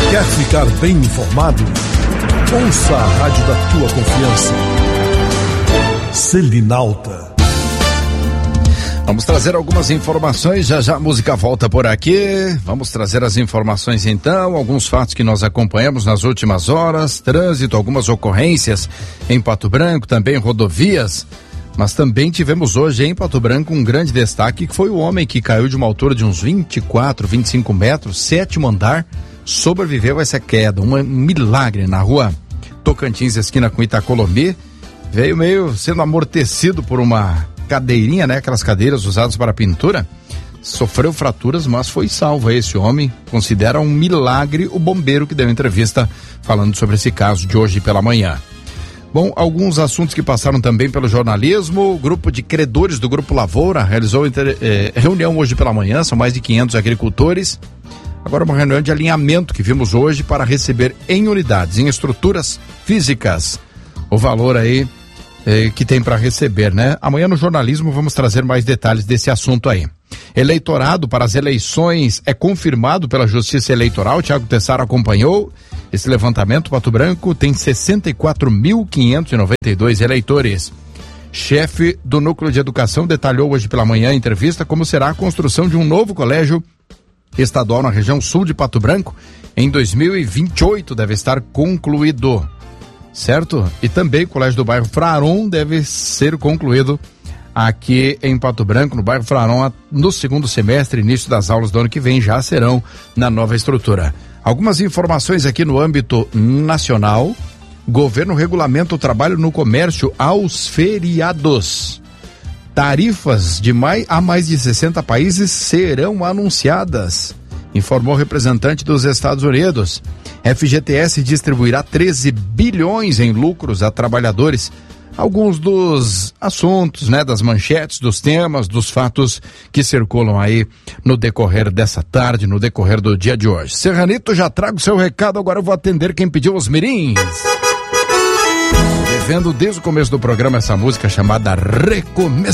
Quer ficar bem informado? Ouça a rádio da tua confiança. Selinalta. Vamos trazer algumas informações, já a música volta por aqui. Vamos trazer as informações então, alguns fatos que nós acompanhamos nas últimas horas, trânsito, algumas ocorrências em Pato Branco, também rodovias. Mas também tivemos hoje em Pato Branco um grande destaque, que foi o homem que caiu de uma altura de uns 24, 25 metros, 7º andar, sobreviveu a essa queda, um milagre na rua Tocantins, esquina com Itacolomi, veio meio sendo amortecido por uma cadeirinha, né? Aquelas cadeiras usadas para pintura, sofreu fraturas, mas foi salvo. Esse homem considera um milagre o bombeiro que deu entrevista falando sobre esse caso de hoje pela manhã. Bom, alguns assuntos que passaram também pelo jornalismo. O grupo de credores do Grupo Lavoura realizou reunião hoje pela manhã, são mais de 500 agricultores. Agora uma reunião de alinhamento que vimos hoje para receber em unidades, em estruturas físicas, o valor aí que tem para receber, né? Amanhã no jornalismo vamos trazer mais detalhes desse assunto aí. Eleitorado para as eleições é confirmado pela Justiça Eleitoral. Thiago Tessaro acompanhou esse levantamento. Pato Branco tem 64.592 eleitores. Chefe do Núcleo de Educação detalhou hoje pela manhã em entrevista como será a construção de um novo colégio estadual na região sul de Pato Branco. Em 2028 deve estar concluído. Certo? E também o colégio do bairro Fraron deve ser concluído aqui em Pato Branco, no bairro Fraron, no segundo semestre. Início das aulas do ano que vem já serão na nova estrutura. Algumas informações aqui no âmbito nacional. Governo regulamenta o trabalho no comércio aos feriados. Tarifas a mais de 60 países serão anunciadas, informou o representante dos Estados Unidos. FGTS distribuirá 13 bilhões em lucros a trabalhadores. Alguns dos assuntos, né, das manchetes, dos temas, dos fatos que circulam aí no decorrer dessa tarde, no decorrer do dia de hoje. Serranito, já trago seu recado, agora eu vou atender quem pediu os mirins. Devendo desde o começo do programa essa música chamada Recomeço.